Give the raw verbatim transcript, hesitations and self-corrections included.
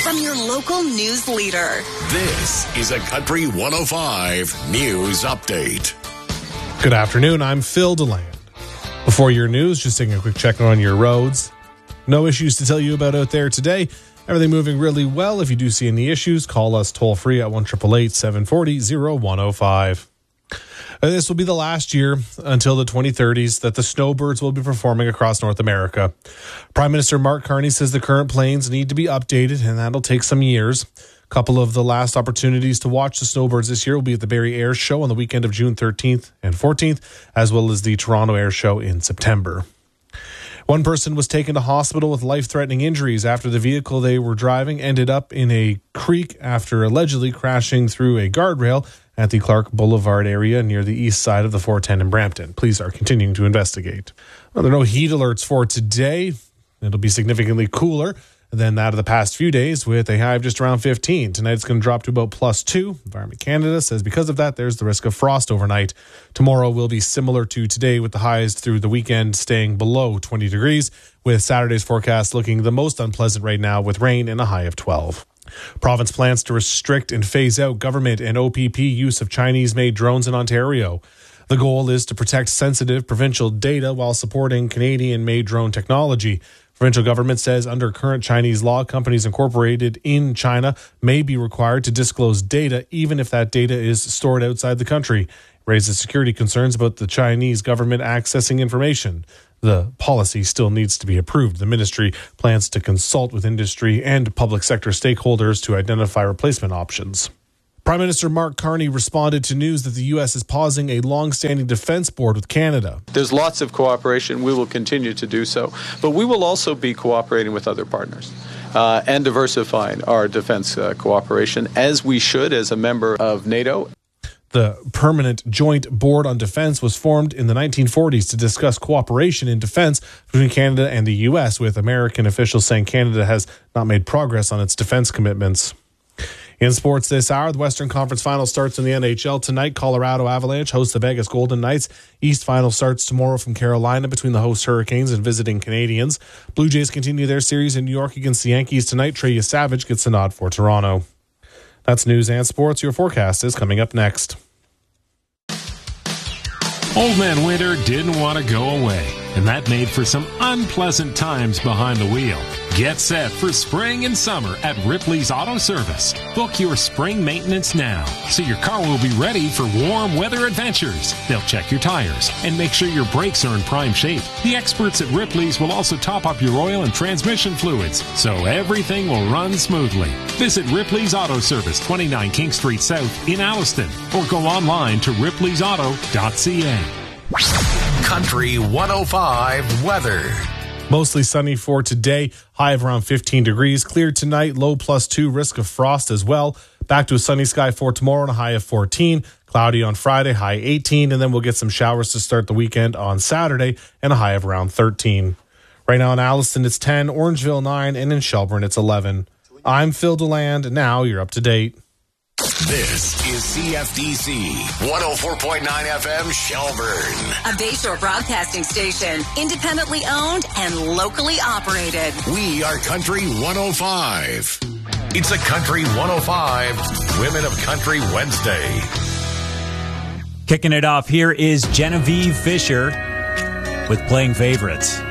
from your local news leader. This is a Country one oh five News Update. Good afternoon, I'm Phil DeLand. Before your news, just taking a quick check on your roads. No issues to tell you about out there today. Everything moving really well. If you do see any issues, call us toll free at one eight eight eight, seven four zero, oh one oh five. This will be the last year until the twenty thirties that the snowbirds will be performing across North America. Prime Minister Mark Carney says the current planes need to be updated, and that'll take some years. A couple of the last opportunities to watch the snowbirds this year will be at the Barrie Air Show on the weekend of June thirteenth and fourteenth, as well as the Toronto Air Show in September. One person was taken to hospital with life-threatening injuries after the vehicle they were driving ended up in a creek after allegedly crashing through a guardrail at the Clark Boulevard area near the east side of the four ten in Brampton. Police are continuing to investigate. Well, there are no heat alerts for today. It'll be significantly cooler than that of the past few days, with a high of just around fifteen. Tonight it's going to drop to about plus two. Environment Canada says because of that, there's the risk of frost overnight. Tomorrow will be similar to today, with the highs through the weekend staying below twenty degrees, with Saturday's forecast looking the most unpleasant right now, with rain and a high of twelve. Province plans to restrict and phase out government and O P P use of Chinese-made drones in Ontario. The goal is to protect sensitive provincial data while supporting Canadian-made drone technology. Provincial government says under current Chinese law, companies incorporated in China may be required to disclose data even if that data is stored outside the country. It raises security concerns about the Chinese government accessing information. The policy still needs to be approved. The ministry plans to consult with industry and public sector stakeholders to identify replacement options. Prime Minister Mark Carney responded to news that the U S is pausing a long-standing defense board with Canada. There's lots of cooperation. We will continue to do so. But we will also be cooperating with other partners uh, and diversifying our defense uh, cooperation, as we should as a member of NATO. The Permanent Joint Board on Defense was formed in the nineteen forties to discuss cooperation in defense between Canada and the U S, with American officials saying Canada has not made progress on its defense commitments. In sports this hour, the Western Conference Final starts in the N H L tonight. Colorado Avalanche hosts the Vegas Golden Knights. East Final starts tomorrow from Carolina between the host Hurricanes and visiting Canadians. Blue Jays continue their series in New York against the Yankees tonight. Trey Savage gets a nod for Toronto. That's news and sports. Your forecast is coming up next. Old Man Winter didn't want to go away, and that made for some unpleasant times behind the wheel. Get set for spring and summer at Ripley's Auto Service. Book your spring maintenance now, so your car will be ready for warm weather adventures. They'll check your tires and make sure your brakes are in prime shape. The experts at Ripley's will also top up your oil and transmission fluids, so everything will run smoothly. Visit Ripley's Auto Service, twenty-nine King Street South in Alliston, or go online to ripleys auto dot c a. Country one oh five weather. Mostly sunny for today, high of around fifteen degrees. Clear tonight, low plus two, risk of frost as well. Back to a sunny sky for tomorrow and a high of fourteen. Cloudy on Friday, high eighteen. And then we'll get some showers to start the weekend on Saturday and a high of around thirteen. Right now in Alliston, it's ten, Orangeville nine, and in Shelburne, it's eleven. I'm Phil DeLand, and now you're up to date. This is C F D C one oh four point nine F M Shelburne. A Bayshore broadcasting station, independently owned and locally operated. We are Country one oh five. It's a Country one oh five Women of Country Wednesday. Kicking it off here is Genevieve Fisher with Playing Favorites.